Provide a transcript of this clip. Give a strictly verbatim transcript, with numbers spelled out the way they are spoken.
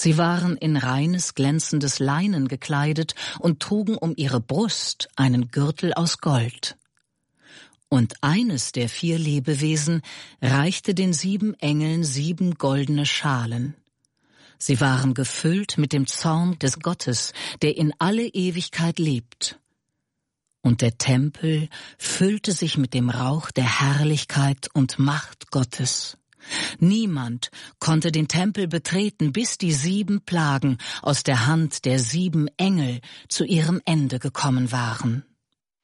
Sie waren in reines, glänzendes Leinen gekleidet und trugen um ihre Brust einen Gürtel aus Gold. Und eines der vier Lebewesen reichte den sieben Engeln sieben goldene Schalen. Sie waren gefüllt mit dem Zorn des Gottes, der in alle Ewigkeit lebt. Und der Tempel füllte sich mit dem Rauch der Herrlichkeit und Macht Gottes. Niemand konnte den Tempel betreten, bis die sieben Plagen aus der Hand der sieben Engel zu ihrem Ende gekommen waren.